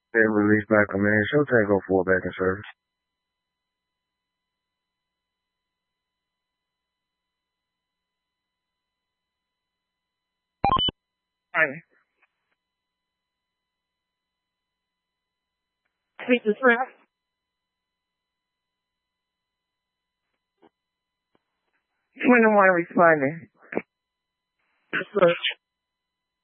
They released back on man. Showtime go full back in service. Hi. Speak to Shrimp. When the one responding. Search.